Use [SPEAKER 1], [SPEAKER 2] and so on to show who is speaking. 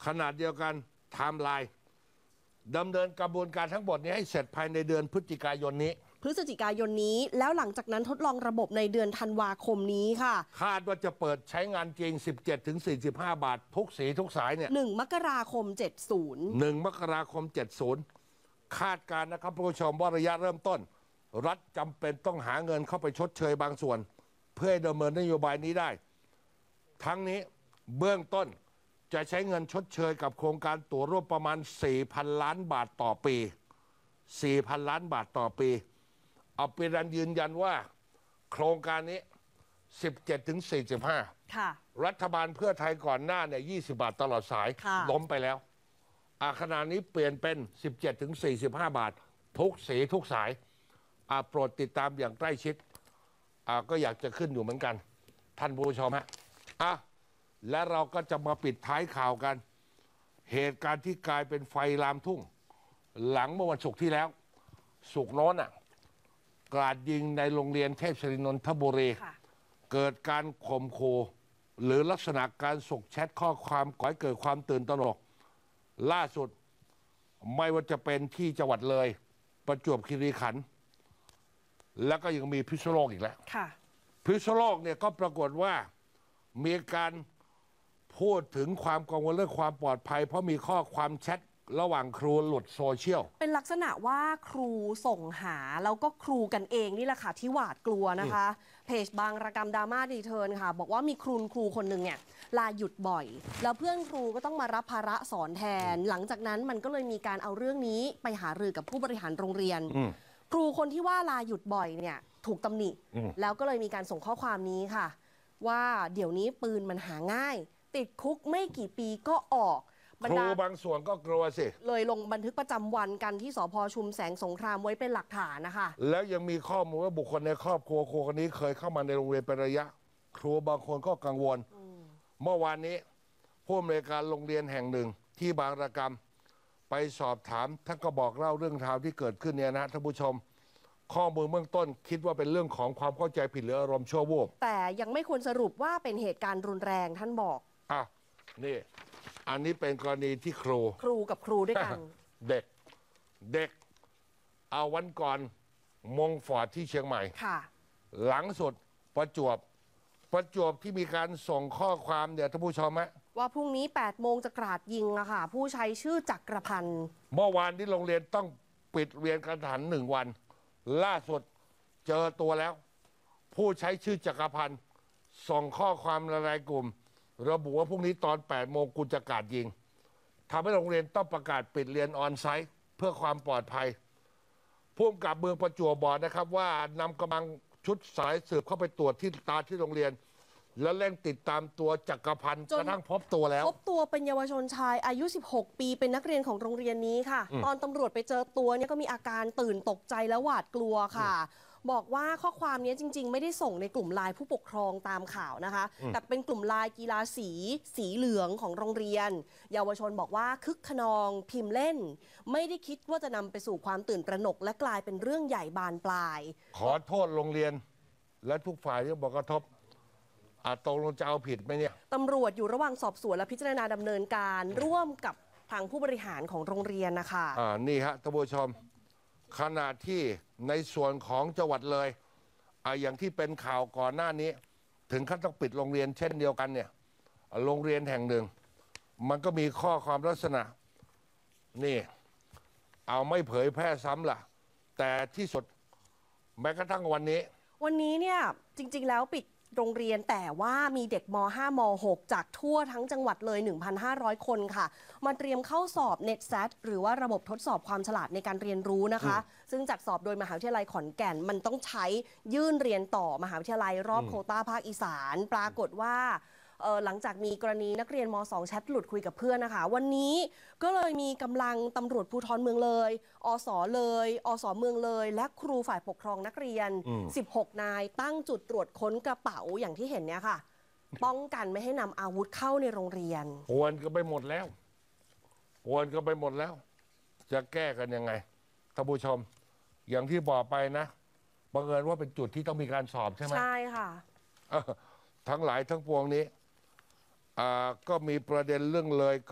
[SPEAKER 1] ณะเดียวกันไทม์ไลน์ดำเนินกระบวนการทั้งหมดนี้ให้เสร็จภายในเดือนพฤศจิกายนนี้
[SPEAKER 2] แล้วหลังจากนั้นทดลองระบบในเดือนธันวาคมนี้ค่ะ
[SPEAKER 1] คาดว่าจะเปิดใช้งานจริง 17-45 บาททุกสีทุกสายเนี่ย
[SPEAKER 2] 1 มกราคม 70
[SPEAKER 1] 1 มกราคม 70คาดการนะครับผู้ชมว่าระยะเริ่มต้นรัฐจำเป็นต้องหาเงินเข้าไปชดเชยบางส่วนเพื่อให้ดำเนินนโยบายนี้ได้ทั้งนี้เบื้องต้นจะใช้เงินชดเชยกับโครงการตั๋วร่วมประมาณ 4,000 ล้านบาทต่อปี 4,000 ล้านบาทต่อปีเอาเป็นการยืนยันว่าโครงการนี้ 17-45
[SPEAKER 2] ค่ะ
[SPEAKER 1] รัฐบาลเพื่อไทยก่อนหน้าเนี่ย20 บาทตลอดสายล้มไปแล้วขณะนี้เปลี่ยนเป็น 17-45 บาททุกสีทุกสายโปรดติดตามอย่างใกล้ชิดก็อยากจะขึ้นอยู่เหมือนกันท่านผู้ชมฮะและเราก็จะมาปิดท้ายข่าวกันเหตุการณ์ที่กลายเป็นไฟลามทุ่งหลังเมื่อวันศุกร์ที่แล้วศุกร์โน้นกราดยิงในโรงเรียนเทพศิรินนทบุรีเกิดการข่มขู่หรือลักษณะการส่งแชทข้อความก่อให้เกิดความตื่นตระหนกล่าสุดไม่ว่าจะเป็นที่จังหวัดเลยประจวบคีรีขันธ์แล้วก็ยังมีพิษณุโลกอีกแล้วพิษณุโลกเนี่ยก็ปรากฏว่ามีการพูดถึงความกังวลเรื่องความปลอดภัยเพราะมีข้อความแชทระหว่างครูหลุดโซเชียล
[SPEAKER 2] เป็นลักษณะว่าครูส่งหาแล้วก็ครูกันเองนี่แหละค่ะที่หวาดกลัวนะคะเพจบางระกรรมดราม่าดีเทิร์นค่ะบอกว่ามีครูคนหนึ่งเนี่ยลาหยุดบ่อยแล้วเพื่อนครูก็ต้องมารับภาระสอนแทนหลังจากนั้นมันก็เลยมีการเอาเรื่องนี้ไปหารือกับผู้บริหารโรงเรียนครูคนที่ว่าลาหยุดบ่อยเนี่ยถูกตำหนิแล้วก็เลยมีการส่งข้อความนี้ค่ะว่าเดี๋ยวนี้ปืนมันหาง่ายติดคุกไม่กี่ปีก็ออก
[SPEAKER 1] ครูบางส่วนก็กลัวสิ
[SPEAKER 2] เลยลงบันทึกประจำวันกันที่สภ.ชุมแสงสงครามไว้เป็นหลักฐานนะคะ
[SPEAKER 1] แล้วยังมีข้อมูลว่าบุคคลในครอบครัวครูคนนี้เคยเข้ามาในโรงเรียนเป็นระยะครูบางคนก็กังวลเมื่อวานนี้ผู้อำนวยการโรงเรียนแห่งหนึ่งที่บางระกำไปสอบถามท่านก็บอกเล่าเรื่องราวที่เกิดขึ้นเนี่ยนะท่านผู้ชมข้อมูลเบื้องต้นคิดว่าเป็นเรื่องของความเข้าใจผิดหรืออารมณ์ชั่ววูบ
[SPEAKER 2] แต่ยังไม่ควรสรุปว่าเป็นเหตุการณ์รุนแรงท่านบอก
[SPEAKER 1] นี่อันนี้เป็นกรณีที่ครู
[SPEAKER 2] กับครูด้วยกัน
[SPEAKER 1] เด็กเอาวันก่อนมงฟอร์ดที่เชียงใหม่หลังสุดประจวบที่มีการส่งข้อความเดี๋ยวท่านผู้ชม
[SPEAKER 2] ว่าพรุ่งนี้ 8 โมงจะกราดยิงอะค่ะผู้ใช้ชื่อจักรพันธ์
[SPEAKER 1] เมื่อวานที่โรงเรียนต้องปิดเรียนการหัน1 วันล่าสุดเจอตัวแล้วผู้ใช้ชื่อจักรพันธ์ส่งข้อความในรายกลุ่มระบุว่าพรุ่งนี้ตอน 8 โมงกูจะกราดยิงทำให้โรงเรียนต้องประกาศปิดเรียนออนไซต์เพื่อความปลอดภัยผู้กำกับเมืองประจวบบอกนะครับว่านำกำลังชุดสายสืบเข้าไปตรวจที่โรงเรียนแล้วเร่งติดตามตัวจักรพันธ์กระทั่งพบตัว
[SPEAKER 2] เป็นเยาวชนชายอายุ16 ปีเป็นนักเรียนของโรงเรียนนี้ค่ะตอนตำรวจไปเจอตัวเนี่ยก็มีอาการตื่นตกใจและหวาดกลัวค่ะบอกว่าข้อความนี้จริงๆไม่ได้ส่งในกลุ่มไลน์ผู้ปกครองตามข่าวนะคะแต่เป็นกลุ่มไลน์กีฬาสีเหลืองของโรงเรียนเยาวชนบอกว่าคึกขนองพิมพ์เล่นไม่ได้คิดว่าจะนำไปสู่ความตื่นตระหนกและกลายเป็นเรื่องใหญ่บานปลาย
[SPEAKER 1] ขอโทษโรงเรียนและทุกฝ่ายที่บอกกระทบตกลงจะเอาผิดไหมเนี่ย
[SPEAKER 2] ตำรวจอยู่ระหว่างสอบสวนและพิจารณาดำเนินการร่วมกับทางผู้บริหารของโรงเรียนนะคะ
[SPEAKER 1] นี่ฮะท่านผู้ชมขณะที่ในส่วนของจังหวัดเลยอย่างที่เป็นข่าวก่อนหน้านี้ถึงขั้นต้องปิดโรงเรียนเช่นเดียวกันเนี่ยโรงเรียนแห่งหนึ่งมันก็มีข้อความลักษณะนี่เอาไม่เผยแพร่ซ้ำล่ะแต่ที่สุดแม้กระทั่งวันนี้
[SPEAKER 2] เนี่ยจริงๆแล้วปิดโรงเรียนแต่ว่ามีเด็กม.5 ม.6 จากทั่วทั้งจังหวัดเลย 1,500 คนค่ะมาเตรียมเข้าสอบ NETSAT หรือว่าระบบทดสอบความฉลาดในการเรียนรู้นะคะซึ่งจัดสอบโดยมหาวิทยาลัยขอนแก่นมันต้องใช้ยื่นเรียนต่อมหาวิทยาลัยรอบโควต้าภาคอีสานปรากฏว่าหลังจากมีกรณีนักเรียนม.2 แชทหลุดคุยกับเพื่อนนะคะวันนี้ก็เลยมีกำลังตำรวจภูธรเมืองเลยอส.เมืองเลยและครูฝ่ายปกครองนักเรียน16 นายตั้งจุดตรวจค้นกระเป๋าอย่างที่เห็นเนี่ยค่ะป้องกันไม่ให้นำอาวุธเข้าในโรงเรียน
[SPEAKER 1] ปวนก็ไปหมดแล้วจะแก้กันยังไงท่านผู้ชมอย่างที่บอกไปนะบังเอิญว่าเป็นจุดที่ต้องมีการสอบใช่ไหม
[SPEAKER 2] ใช่ค่ะ
[SPEAKER 1] ทั้งหลายทั้งปวงนี้ก็มีประเด็นเรื่องเลย